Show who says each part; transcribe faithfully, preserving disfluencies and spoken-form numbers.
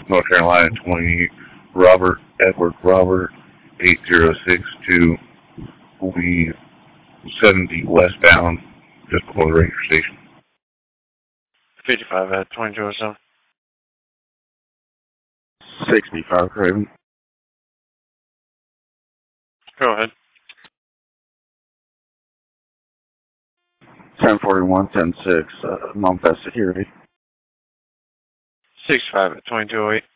Speaker 1: North Carolina twenty, Robert Edward Robert eight zero six two will be seventy westbound just before the Ranger Station.
Speaker 2: fifty-five at twenty-two oh seven.
Speaker 1: sixty-five Craven.
Speaker 2: Go ahead.
Speaker 1: ten forty-one, ten six, uh, Mountain Security.
Speaker 2: sixty-five at twenty-two oh eight.